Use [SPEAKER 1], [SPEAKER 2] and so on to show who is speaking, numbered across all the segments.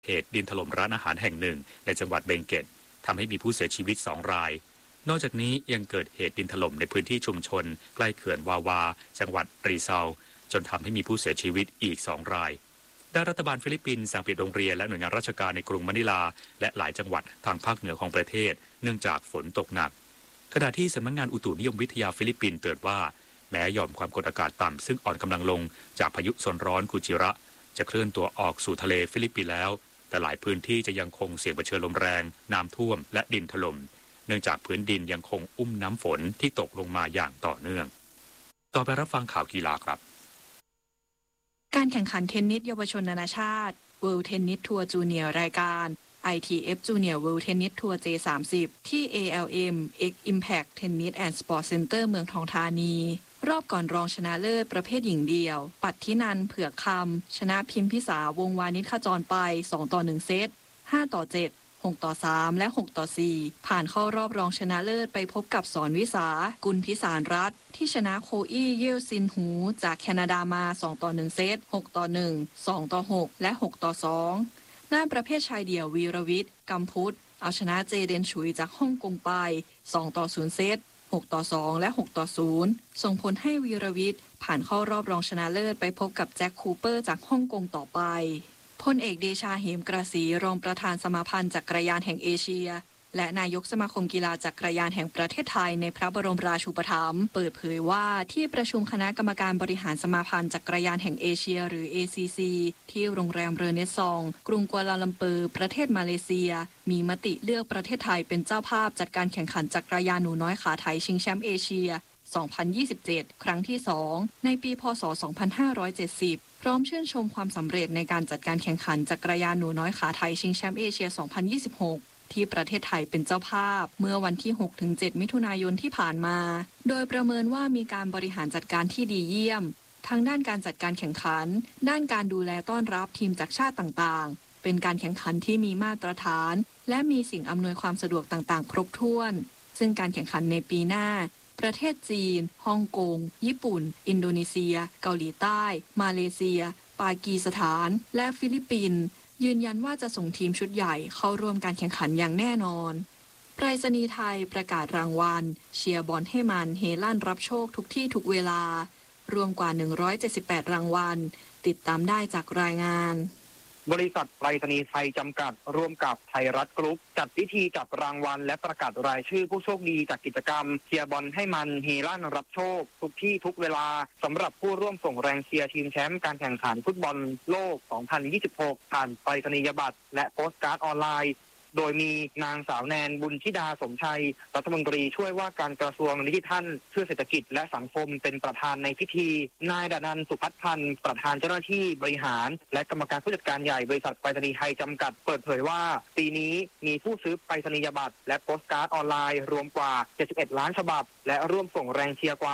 [SPEAKER 1] เหตุดินถล่มร้านอาหารแห่งหนึ่งในจังหวัดเบงเกตทำให้มีผู้เสียชีวิต2 รายนอกจากนี้ยังเกิดเหตุดินถล่มในพื้นที่ชุมชนใกล้เขื่อนวาวาจังหวัดรีเซาจนทำให้มีผู้เสียชีวิตอีก2 รายด้านรัฐบาลฟิลิปปินส์สั่งปิดโรงเรียนและหน่วยงานราชการในกรุงมะนิลาและหลายจังหวัดทางภาคเหนือของประเทศเนื่องจากฝนตกหนักขณะที่สำนักงานอุตุนิยมวิทยาฟิลิปปินส์เตือนว่าแม้หย่อมความกดอากาศต่ำซึ่งอ่อนกำลังลงจากพายุโซนร้อนกูจิระจะเคลื่อนตัวออกสู่ทะเลฟิลิปปินส์แล้วแต่หลายพื้นที่จะยังคงเสี่ยงเผชิญลมแรงน้ำท่วมและดินถล่มเนื่องจากพื้นดินยังคงอุ้มน้ำฝนที่ตกลงมาอย่างต่อเนื่องต่อไปรับฟังข่าวกีฬาครับ
[SPEAKER 2] การแข่งขันเทนนิสเยาวชนนานาชาติ World Tennis Tour Junior รายการ ITF Junior World Tennis Tour J30 ที่ ALM X Impact Tennis and Sport Center เมืองทองธานีรอบก่อนรองชนะเลิศประเภทหญิงเดี่ยวปัทธินันท์เผือกคำชนะพิมพิสาวงวานิชขจรไป2-1 เซต5-7 6-3 และ6-4ผ่านเข้ารอบรองชนะเลิศไปพบกับสอนวิสากุลพิสารรัตน์ที่ชนะโคอี้เยลซินหูจากแคนาดามา2-1 เซต6-1 2-6 และ6-2ด้านประเภทชายเดี่ยววีรวิทย์กำพุทธเอาชนะเจเดนฉุยจากฮ่องกงไป2-0 เซต6-2 และ6-0ส่งผลให้วีรวิทย์ผ่านเข้ารอบรองชนะเลิศไปพบกับแจ็คคูเปอร์จากฮ่องกงต่อไปพลเอกเดชาเหมกระสีรองประธานสมาพันธ์จักรยานแห่งเอเชียและนายกสมาคมกีฬาจักรยานแห่งประเทศไทยในพระบรมราชูปถัมภ์เปิดเผยว่าที่ประชุมคณะกรรมการบริหารสมาพันธ์จักรยานแห่งเอเชียหรือ ACC ที่โรงแรมเรเนซองกรุงกัวลาลัมเปอร์ประเทศมาเลเซียมีมติเลือกประเทศไทยเป็นเจ้าภาพจัดการแข่งขันจักรยานหนูน้อยขาไถชิงแชมป์เอเชีย2027 ครั้งที่ 2 ในปีพ.ศ. 2570 พร้อมชื่นชมความสำเร็จในการจัดการแข่งขันจักรยานหนูน้อยขาไถชิงแชมป์เอเชีย 2026 ที่ประเทศไทยเป็นเจ้าภาพเมื่อวันที่ 6-7 มิถุนายนที่ผ่านมา โดยประเมินว่ามีการบริหารจัดการที่ดีเยี่ยมทั้งด้านการจัดการแข่งขันด้านการดูแลต้อนรับทีมจากชาติต่างๆเป็นการแข่งขันที่มีมาตรฐานและมีสิ่งอำนวยความสะดวกต่างๆครบถ้วนซึ่งการแข่งขันในปีหน้าประเทศจีนฮ่องกงญี่ปุ่นอินโดนีเซียเกาหลีใต้มาเลเซียปากีสถานและฟิลิปปินส์ยืนยันว่าจะส่งทีมชุดใหญ่เข้าร่วมการแข่งขันอย่างแน่นอนไปรษณีย์ไทยประกาศรางวัลเชียร์บอลให้มันเฮลั่นรับโชคทุกที่ทุกเวลารวมกว่า178รางวัลติดตามได้จากรายงาน
[SPEAKER 3] บริษัทไปรษณีย์ไทยจำกัดร่วมกับไทยรัฐกรุ๊ปจัดพิธีจับรางวัลและประกาศรายชื่อผู้โชคดีจากกิจกรรมเชียร์บอลให้มันเฮลั่นรับโชคทุกที่ทุกเวลาสำหรับผู้ร่วมส่งแรงเชียร์ทีมแชมป์การแข่งขันฟุตบอลโลก 2026 ผ่านไปรษณียบัตรและโปสการ์ดออนไลน์โดยมีนางสาวแนนบุญธิดาสมชัยรัฐมนตรีช่วยว่าการกระทรวงดิจิทัลเพื่อเศรษฐกิจและสังคมเป็นประธานในพิธีนายดนันท์สุพัฒน์พันธ์ประธานเจ้าหน้าที่บริหารและกรรมการผู้จัดการใหญ่บริษัทไปรษณีย์ไทยจำกัดเปิดเผยว่าปีนี้มีผู้ซื้อไปรษณียบัตรและโปสการ์ดออนไลน์รวมกว่า71ล้านฉบับและร่วมส่งแรงเชียร์กว่า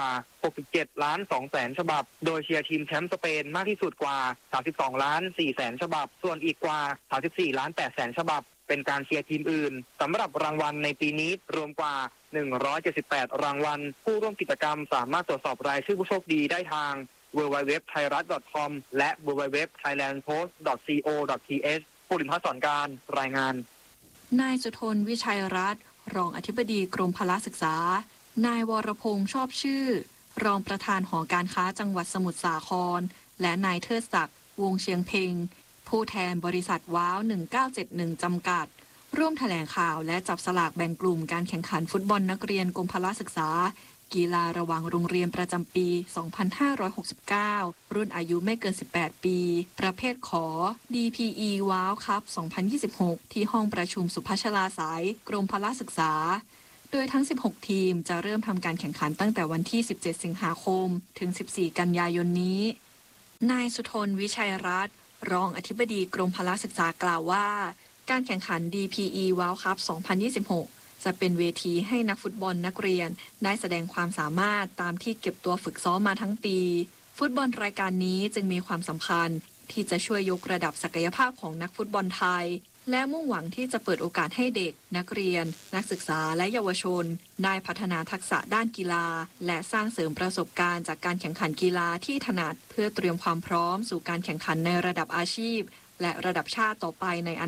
[SPEAKER 3] 67ล้าน2แสนฉบับโดยเชียร์ทีมแชมป์สเปนมากที่สุดกว่า32ล้าน4แสนฉบับส่วนอีกกว่า34ล้าน8แสนฉบับเป็นการเชียร์ทีมอื่นสำหรับรางวัลในปีนี้รวมกว่า178รางวัลผู้ร่วมกิจกรรมสามารถตรวจสอบรายชื่อผู้โชคดีได้ทาง www.thairat.com และ www.thailandpost.co.th ผู้ริมพัฒน์สอนการรายงาน
[SPEAKER 2] นายสุทนวิชัยรัตน์รองอธิบดีกรมพละศึกษานายวรพงษ์ชอบชื่อรองประธานหอการค้าจังหวัดสมุทรสาครและนายเทิดศักดิ์วงเชียงเพ็งผู้แทนบริษัทว้าว1971จำกัดร่วมแถลงข่าวและจับสลากแบ่งกลุ่มการแข่งขันฟุตบอลนักเรียนกรมพละศึกษากีฬาระหว่างโรงเรียนประจำปี 2569 รุ่นอายุไม่เกิน 18 ปีประเภทขอ DPE ว้าวคัพ 2026 ที่ห้องประชุมสุพัชลาสายกรมพละศึกษาโดยทั้ง 16 ทีมจะเริ่มทำการแข่งขันตั้งแต่วันที่ 17 สิงหาคม ถึง 14 กันยายนนี้นายสุทนวิชัยรัตน์รองอธิบดีกรมพละศึกษากล่าวว่าการแข่งขัน DPE World Cup 2026 จะเป็นเวทีให้นักฟุตบอลนักเรียนได้แสดงความสามารถตามที่เก็บตัวฝึกซ้อมมาทั้งปีฟุตบอลรายการนี้จึงมีความสำคัญที่จะช่วยยกระดับศักยภาพของนักฟุตบอลไทยและมุ่งหวังที่จะเปิดโอกาสให้เด็กนักเรียนนักศึกษาและเยาวชนได้พัฒนาทักษะด้านกีฬาและสร้างเสริมประสบการณ์จากการแข่งขันกีฬาที่ถนัดเพื่อเตรียมความพร้อมสู่การแข่งขันในระดับอาชีพและระดับชาติต่อไปใน